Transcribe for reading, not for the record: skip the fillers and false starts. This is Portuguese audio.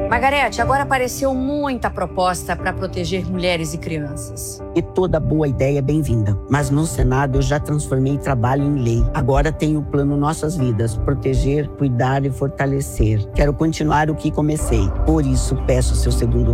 Margarete, agora apareceu muita proposta para proteger mulheres e crianças. E toda boa ideia é bem-vinda. Mas no Senado eu já transformei trabalho em lei. Agora tenho o plano Nossas Vidas, proteger, cuidar e fortalecer. Quero continuar o que comecei. Por isso peço seu segundo